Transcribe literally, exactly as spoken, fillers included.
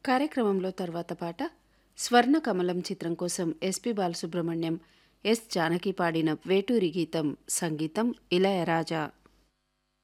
కార్యక్రమంలో తర్వాత పాట స్వర్ణ కమలం చిత్రం కోసం ఎస్పి బాలసుబ్రహ్మణ్యం, ఎస్ జానకి పాడిన వేటూరి గీతం, సంగీతం ఇళయరాజా.